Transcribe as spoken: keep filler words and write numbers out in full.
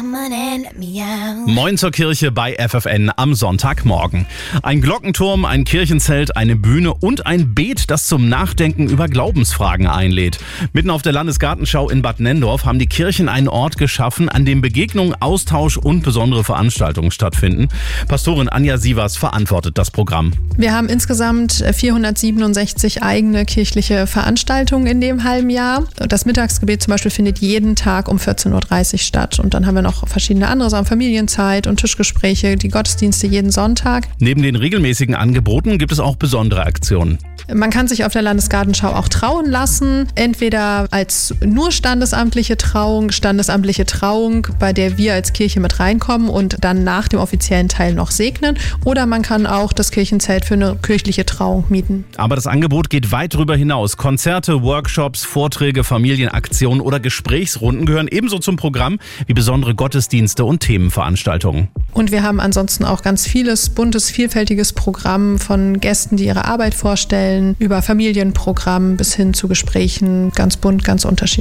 Moin zur Kirche bei F F N am Sonntagmorgen. Ein Glockenturm, ein Kirchenzelt, eine Bühne und ein Beet, das zum Nachdenken über Glaubensfragen einlädt. Mitten auf der Landesgartenschau in Bad Nenndorf haben die Kirchen einen Ort geschaffen, an dem Begegnung, Austausch und besondere Veranstaltungen stattfinden. Pastorin Anja Sievers verantwortet das Programm. Wir haben insgesamt vierhundertsiebenundsechzig eigene kirchliche Veranstaltungen in dem halben Jahr. Das Mittagsgebet zum Beispiel findet jeden Tag um vierzehn Uhr dreißig statt. Und dann haben wir noch verschiedene andere Sachen, Familienzeit und Tischgespräche, die Gottesdienste jeden Sonntag. Neben den regelmäßigen Angeboten gibt es auch besondere Aktionen. Man kann sich auf der Landesgartenschau auch trauen lassen, entweder als nur standesamtliche Trauung, standesamtliche Trauung, bei der wir als Kirche mit reinkommen und dann nach dem offiziellen Teil noch segnen, oder man kann auch das Kirchenzelt für eine kirchliche Trauung mieten. Aber das Angebot geht weit darüber hinaus. Konzerte, Workshops, Vorträge, Familienaktionen oder Gesprächsrunden gehören ebenso zum Programm wie besondere Gottesdienste und Themenveranstaltungen. Und wir haben ansonsten auch ganz vieles, buntes, vielfältiges Programm von Gästen, die ihre Arbeit vorstellen, über Familienprogramm bis hin zu Gesprächen, ganz bunt, ganz unterschiedlich.